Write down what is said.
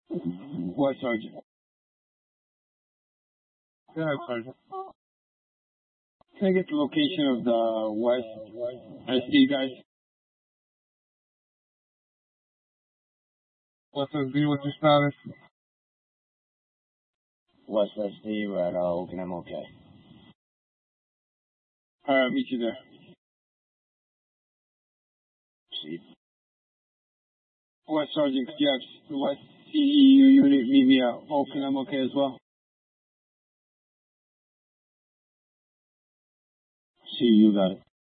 What Sergeant? Yeah, Sergeant. Can I get the location of the West SD guys? West SD, what's your status? West SD, we're at Oakenham, okay. Alright, meet you there. See? West Sergeant, could you have the West CEU unit meet me at Oakenham, okay, as well? See, you got it.